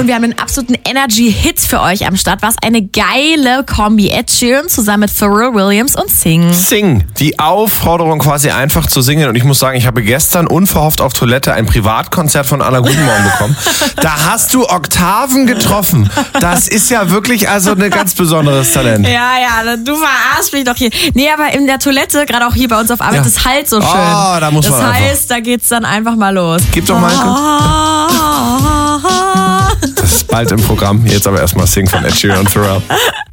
Und wir haben einen absoluten Energy-Hit für euch am Start. Was eine geile Kombi. Ed Sheeran zusammen mit Pharrell Williams und Sing. Sing. Die Aufforderung quasi einfach zu singen. Und ich muss sagen, ich habe gestern unverhofft auf Toilette ein Privatkonzert von Anna Guten Morgen bekommen. Da hast du Oktaven getroffen. Das ist ja wirklich also ein ganz besonderes Talent. Ja, du verarschst mich doch hier. Nee, aber in der Toilette, gerade auch hier bei uns auf Arbeit, das halt so schön. Oh, da muss man das heißt, da geht's dann einfach mal los. Gib doch mal Das ist bald im Programm. Jetzt aber erstmal Sing von Ed Sheeran und Pharrell.